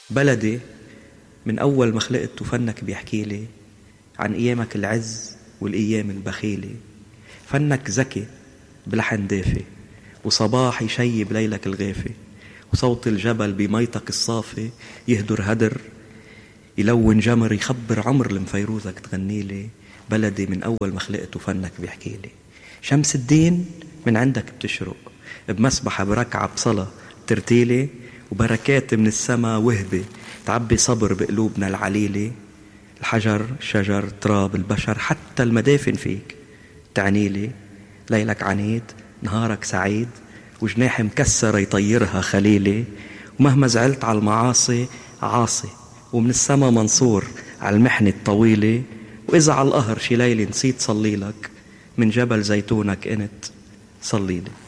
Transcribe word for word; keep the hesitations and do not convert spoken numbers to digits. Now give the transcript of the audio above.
بلدي من أول ما خلقت وفنك بيحكي لي عن أيامك العز والأيام البخيلة. فنك ذكي بلحن دافي، وصباح يشيب ليلك الغافي، وصوت الجبل بميتك الصافي يهدر هدر، يلون جمر، يخبر عمر المفيروزك تغنيلي. بلدي من أول ما خلقت وفنك بيحكيلي. شمس الدين من عندك بتشرق بمسبحة بركعة بصلاة ترتيلي، وبركات من السما وهبة تعبي صبر بقلوبنا العليلة. الحجر، الشجر، تراب، البشر، حتى المدافن فيك تعنيلي. ليلك عنيد، نهارك سعيد، وجناح مكسر يطيرها خليلي. ومهما زعلت على المعاصي عاصي، ومن السما منصور على المحنة الطويلة. وإذا على القهر شي ليلة نسيت صليلك، من جبل زيتونك انت صليلي.